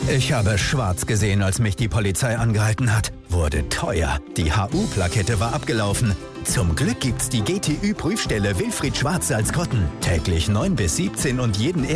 Ich habe schwarz gesehen, als mich die Polizei angehalten hat. Wurde teuer. Die HU-Plakette war abgelaufen. Zum Glück gibt's die GTÜ-Prüfstelle Wilfried Schwarz als Kotten. Täglich 9 bis 17 und jeden